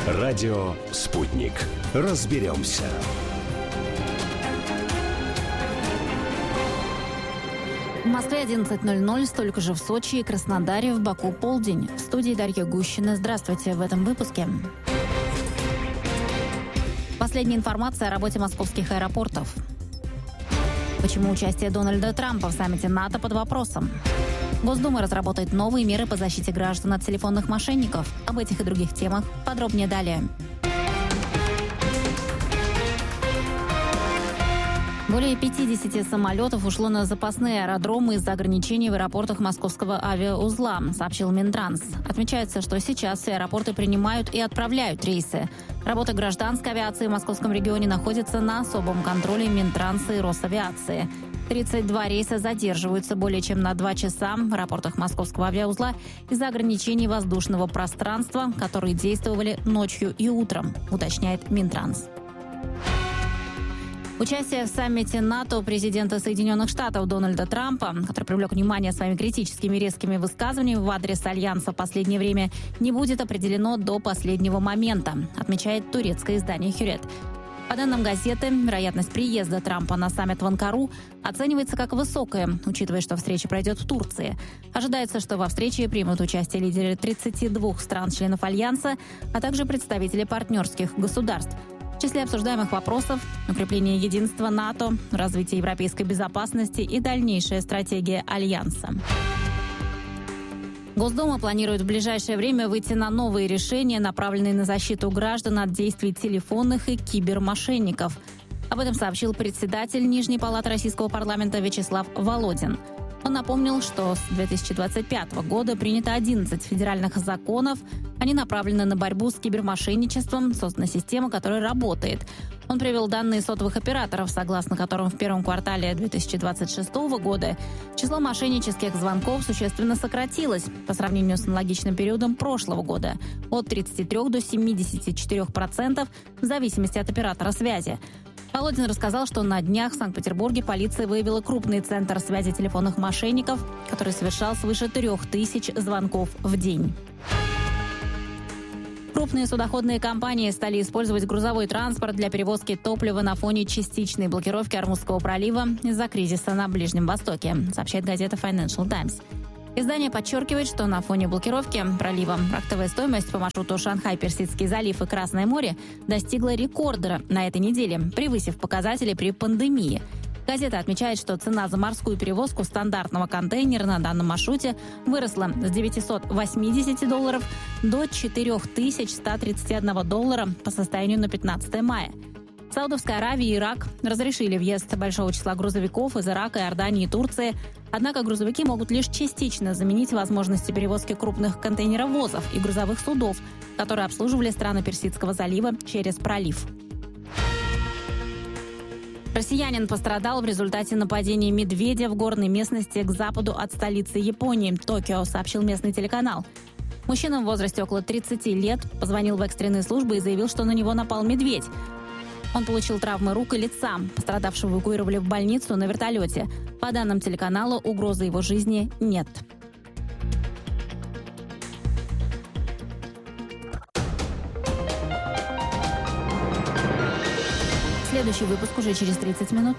Радио «Спутник». Разберемся. В Москве 11:00, столько же в Сочи и Краснодаре, в Баку полдень. В студии Дарья Гущина. Здравствуйте в этом выпуске. Последняя информация о работе московских аэропортов. Почему участие Дональда Трампа в саммите НАТО под вопросом? Госдума разработает новые меры по защите граждан от телефонных мошенников. Об этих и других темах подробнее далее. Более 50 самолетов ушло на запасные аэродромы из-за ограничений в аэропортах московского авиаузла, сообщил Минтранс. Отмечается, что сейчас все аэропорты принимают и отправляют рейсы. Работа гражданской авиации в московском регионе находится на особом контроле Минтранса и Росавиации. 32 рейса задерживаются более чем на 2 часа в аэропортах московского авиаузла из-за ограничений воздушного пространства, которые действовали ночью и утром, уточняет Минтранс. Участие в саммите НАТО президента Соединенных Штатов Дональда Трампа, который привлек внимание своими критическими резкими высказываниями в адрес Альянса в последнее время, не будет определено до последнего момента, отмечает турецкое издание «Хюрет». По данным газеты, вероятность приезда Трампа на саммит в Анкару оценивается как высокая, учитывая, что встреча пройдет в Турции. Ожидается, что во встрече примут участие лидеры 32 стран-членов Альянса, а также представители партнерских государств. В числе обсуждаемых вопросов – укрепление единства НАТО, развитие европейской безопасности и дальнейшая стратегия Альянса. Госдума планирует в ближайшее время выйти на новые решения, направленные на защиту граждан от действий телефонных и кибермошенников. Об этом сообщил председатель Нижней палаты Российского парламента Вячеслав Володин. Он напомнил, что с 2025 года принято 11 федеральных законов. Они направлены на борьбу с кибермошенничеством, создана система, которая работает. Он привел данные сотовых операторов, согласно которым в первом квартале 2026 года число мошеннических звонков существенно сократилось по сравнению с аналогичным периодом прошлого года – от 33 до 74% в зависимости от оператора связи. Володин рассказал, что на днях в Санкт-Петербурге полиция выявила крупный центр связи телефонных мошенников, который совершал свыше 3000 звонков в день. Крупные судоходные компании стали использовать грузовой транспорт для перевозки топлива на фоне частичной блокировки Ормузского пролива из-за кризиса на Ближнем Востоке, сообщает газета Financial Times. Издание подчеркивает, что на фоне блокировки пролива фрахтовая стоимость по маршруту Шанхай-Персидский залив и Красное море достигла рекорда на этой неделе, превысив показатели при пандемии. Газета отмечает, что цена за морскую перевозку стандартного контейнера на данном маршруте выросла с $980 до $4131 по состоянию на 15 мая. Саудовская Аравия и Ирак разрешили въезд большого числа грузовиков из Ирака, Иордании и Турции. Однако грузовики могут лишь частично заменить возможности перевозки крупных контейнеровозов и грузовых судов, которые обслуживали страны Персидского залива через пролив. Россиянин пострадал в результате нападения медведя в горной местности к западу от столицы Японии, Токио, сообщил местный телеканал. Мужчина в возрасте около 30 лет позвонил в экстренные службы и заявил, что на него напал медведь. Он получил травмы рук и лица. Пострадавшего эвакуировали в больницу на вертолете. По данным телеканала, угрозы его жизни нет. Следующий выпуск уже через 30 минут.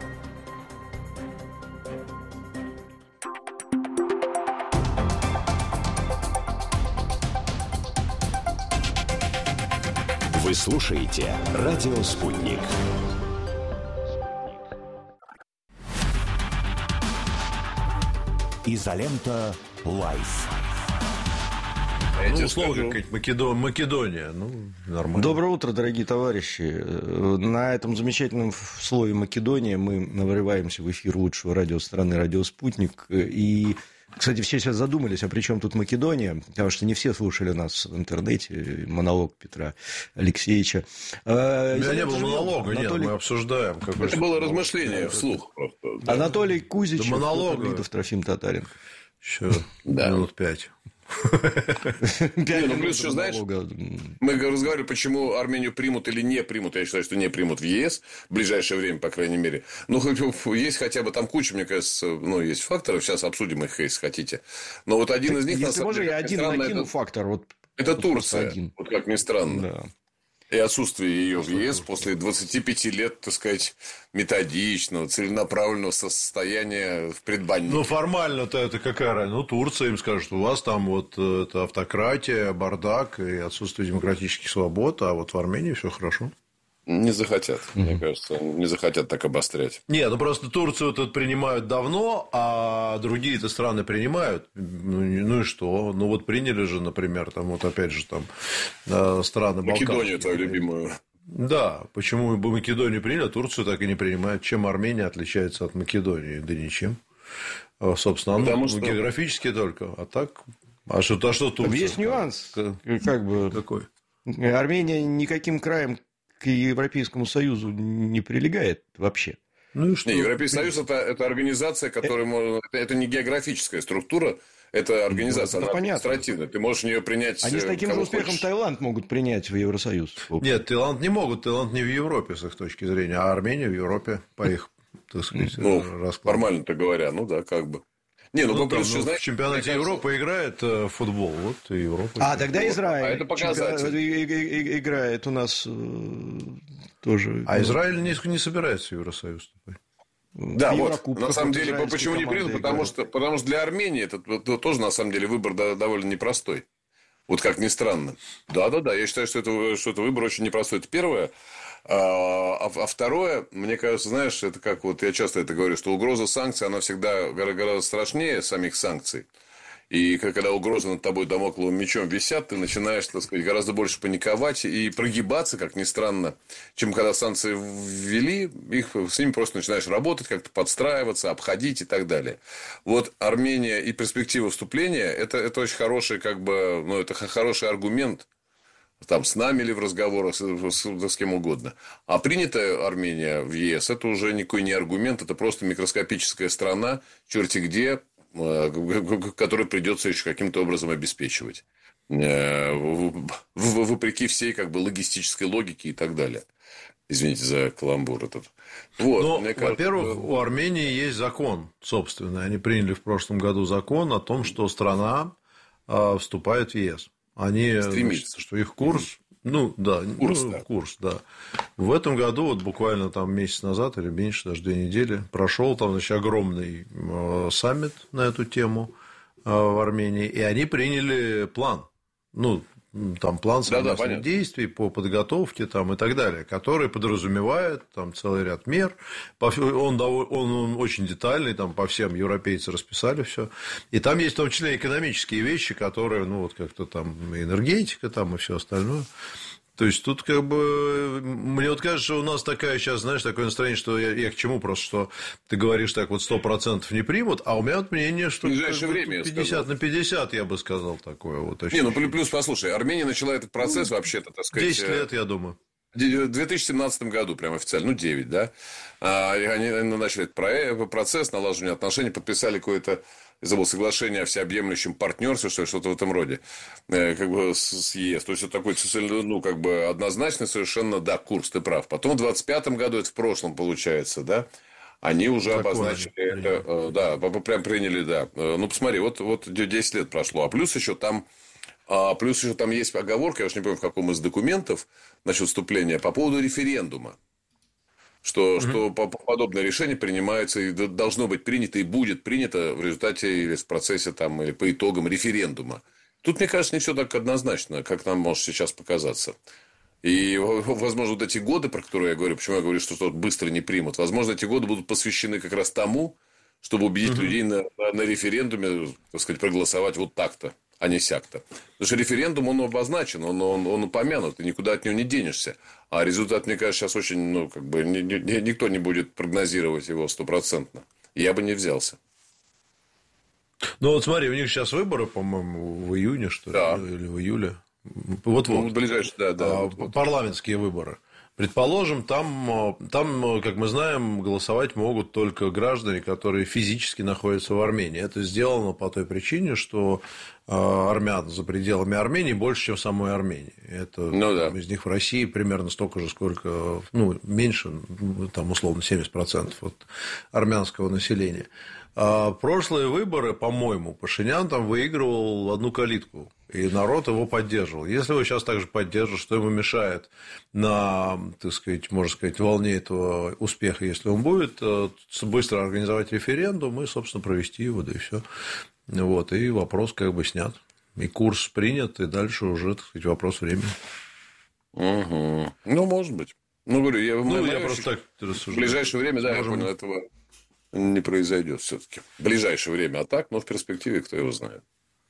Вы слушаете «Радио Спутник». Изолента Лайф. Условно, как Македония. Нормально. Доброе утро, дорогие товарищи. На этом замечательном слове «Македония» мы наврываемся в эфир лучшего радио страны «Радио Спутник». И, кстати, все сейчас задумались, а при чем тут Македония? Потому что не все слушали нас в интернете, монолог Петра Алексеевича. У меня не было монолога, Анатолий... мы обсуждаем. Это было размышление вслух. Да. Анатолий Кузичев, монолог. Трофим Татаренко. Еще минут 5. Плюс еще, знаешь, мы разговаривали, почему Армению примут или не примут. Я считаю, что не примут в ЕС в ближайшее время, по крайней мере. Ну, есть хотя бы там куча, мне кажется, есть факторов. Сейчас обсудим их, если хотите. Но вот один из них... Если можно, я один накину фактор. Вот Это Турция, вот как ни странно. Да. И отсутствие ее в ЕС после 25 лет, так сказать, методичного, целенаправленного состояния в предбаннике. Ну, формально-то это какая разница? Ну, Турция им скажет, у вас там вот это автократия, бардак и отсутствие демократических свобод, а вот в Армении все хорошо. Не захотят, мне кажется, не захотят так обострять. Нет, ну просто Турцию тут принимают давно, а другие-то страны принимают. Ну и что? Ну вот приняли же, например, там вот опять же там страны Балканские. Македонию твою любимую. Да, почему бы Македонию приняли, а Турцию так и не принимают? Чем Армения отличается от Македонии? Да ничем. Собственно, что... географически только. А так. А что Турция? Есть нюанс. Как бы... Какой? Армения никаким краем к Европейскому Союзу не прилегает вообще. Ну и что? Европейский Союз это организация, которая это не географическая структура, это организация, она административная. Ты можешь в нее принять. Они с таким же успехом Таиланд могут принять в Евросоюз. Нет, Таиланд не могут. Таиланд не в Европе с их точки зрения, а Армения в Европе по их, так сказать, раскладу. Формально-то говоря, ну да, как бы. Не, плюс, там, знаете, в чемпионате Европы играет футбол, вот и Европа. А тогда Израиль. Это показатель. Играет у нас тоже. А Израиль не собирается в Евросоюз вступать. Да, вот. На самом деле, почему не принято? Потому что для Армении это тоже, на самом деле, выбор довольно непростой. Вот как ни странно. Да, я считаю, что это выбор очень непростой. Это первое. А второе, мне кажется, знаешь, это как вот я часто это говорю, что угроза санкций, она всегда гораздо страшнее самих санкций. И когда угрозы над тобой дамокловым мечом висят, ты начинаешь, так сказать, гораздо больше паниковать и прогибаться, как ни странно, чем когда санкции ввели, с ними просто начинаешь работать, как-то подстраиваться, обходить и так далее. Вот Армения и перспектива вступления – это очень хороший, это хороший аргумент. Там с нами или в разговорах с кем угодно. А принятая Армения в ЕС – это уже никакой не аргумент, это просто микроскопическая страна, черти где, которую придется еще каким-то образом обеспечивать. Вопреки всей логистической логике и так далее. Извините за каламбур этот. Вот, во-первых, у Армении есть закон собственный. Они приняли в прошлом году закон о том, что страна вступает в ЕС. Они стремятся, что их курс, курс, да. В этом году, вот буквально там месяц назад или меньше, даже 2 недели, прошел там, огромный саммит на эту тему в Армении, и они приняли план. Там план совместных действий по подготовке там, и так далее, который подразумевает там, целый ряд мер. Он очень детальный, там по всем европейцы расписали все. И там есть в том числе экономические вещи, которые, как-то там энергетика там, и все остальное. То есть тут мне вот кажется, что у нас такая сейчас, знаешь, такое настроение, что я к чему просто, что ты говоришь так вот 100% не примут, а у меня вот мнение, что 50 на 50, я бы сказал, такое вот. Плюс, послушай, Армения начала этот процесс вообще-то, так сказать... 10 лет, я думаю. В 2017 году, прям официально, 9, да, они начали этот процесс налаживания отношений, подписали какое-то, забыл, соглашение о всеобъемлющем партнерстве, что-то в этом роде, с ЕС. То есть, это такой, однозначный совершенно, да, курс, ты прав. Потом в 2025 году, это в прошлом получается, да, они уже обозначили это, да, прям приняли, да. Посмотри, вот 10 лет прошло, а плюс еще там есть оговорка, я уж не помню, в каком из документов насчет вступления, по поводу референдума. Что подобное решение принимается и должно быть принято и будет принято в результате или в процессе там, или по итогам референдума. Тут, мне кажется, не все так однозначно, как нам может сейчас показаться. И, возможно, вот эти годы, про которые я говорю, почему я говорю, что быстро не примут, возможно, эти годы будут посвящены как раз тому, чтобы убедить людей на референдуме, так сказать, проголосовать вот так-то, а не сяк-то. Потому что референдум, он обозначен, он упомянут, ты никуда от него не денешься. А результат, мне кажется, сейчас очень, никто не будет прогнозировать его 100%. Я бы не взялся. Вот смотри, у них сейчас выборы, по-моему, в июне, что ли, да. Или в июле. Вот-вот. Ближайшие, да. Парламентские выборы. Предположим, там, как мы знаем, голосовать могут только граждане, которые физически находятся в Армении. Это сделано по той причине, что армян за пределами Армении больше, чем в самой Армении. Это из них в России примерно столько же, сколько, меньше, там, условно, 70% от армянского населения. Прошлые выборы, по-моему, Пашинян там выигрывал в одну калитку, и народ его поддерживал. Если его сейчас также поддержит, что ему мешает на, так сказать, можно сказать, волне этого успеха, если он будет, быстро организовать референдум и, собственно, провести его, да и все. Вот, и вопрос как бы снят. И курс принят, и дальше уже, так сказать, вопрос времени. Угу. Ну, может быть. Ну, говорю, я просто так рассуждаю. В ближайшее время, да, я понял, этого не произойдет все-таки. В ближайшее время, а так, но в перспективе, кто его знает.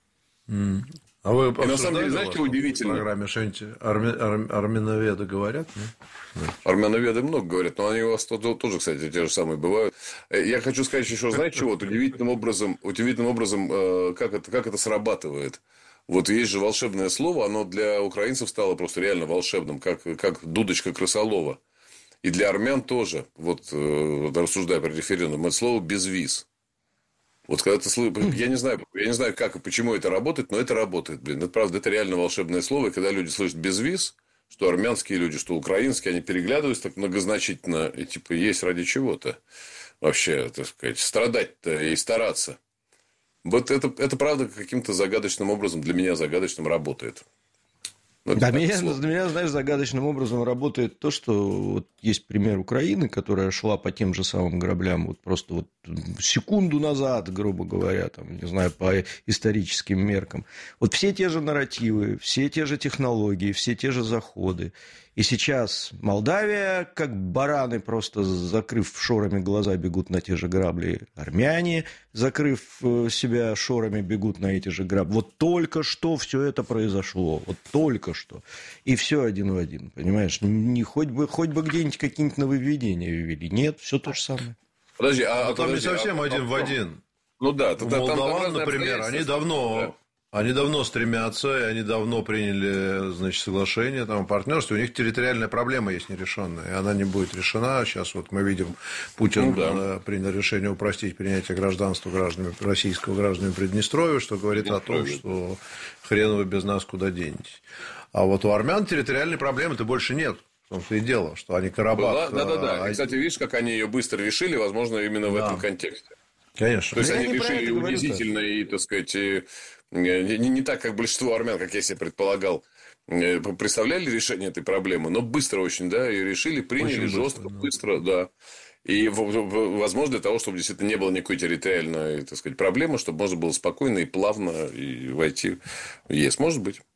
А вы на самом деле, знаете, что удивительно? В программе что-нибудь армяноведы говорят? Нет? Армяноведы много говорят, но они у вас тоже, кстати, те же самые бывают. Я хочу сказать еще, знаете, чего? Удивительным образом, как это срабатывает. Вот есть же волшебное слово, оно для украинцев стало просто реально волшебным, как дудочка крысолова. И для армян тоже, вот рассуждая про референдум, это слово «безвиз». Вот когда ты слышишь, я не знаю, как и почему это работает, но это работает, блин. Это правда, это реально волшебное слово. И когда люди слышат «безвиз», что армянские люди, что украинские, они переглядываются так многозначительно, и типа есть ради чего-то вообще, так сказать, страдать-то и стараться. Вот это правда каким-то загадочным образом, для меня загадочным работает. Для меня, знаешь, загадочным образом работает то, что вот есть пример Украины, которая шла по тем же самым граблям вот просто вот секунду назад, грубо говоря, там, не знаю, по историческим меркам. Вот все те же нарративы, все те же технологии, все те же заходы. И сейчас Молдавия, как бараны, просто закрыв шорами глаза, бегут на те же грабли. Армяне, закрыв себя шорами, бегут на эти же грабли. Вот только что все это произошло. Вот только что. И все один в один, понимаешь? Хоть бы где-нибудь какие-нибудь нововведения ввели. Нет, все то же самое. Подожди, там не совсем один в один. Ну да, молдаван, например, они давно стремятся, и они давно приняли, значит, соглашение там, о партнерстве. У них территориальная проблема есть нерешенная, и она не будет решена. Сейчас вот мы видим, Путин принял решение упростить принятие гражданства российского гражданами Приднестровья, что говорит о том, что хрен вы без нас куда денетесь. А вот у армян территориальной проблемы-то больше нет. В том-то и дело, что они Карабах... Да. Кстати, видишь, как они ее быстро решили, возможно, именно в этом контексте. Конечно. То есть, они решили унизительно и, так сказать, не так, как большинство армян, как я себе предполагал, представляли решение этой проблемы, но быстро очень, да, и решили, приняли очень жестко, быстро, да. И, возможно, для того, чтобы действительно не было никакой территориальной, так сказать, проблемы, чтобы можно было спокойно и плавно войти в ЕС. Может быть.